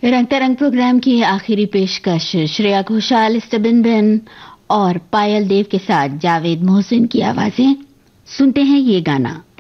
रंग तरंग प्रोग्राम की आखिरी पेशकश श्रेया घोषाल, स्टेबिन बेन और पायल देव के साथ जावेद मोहसिन की आवाजें। सुनते हैं ये गाना।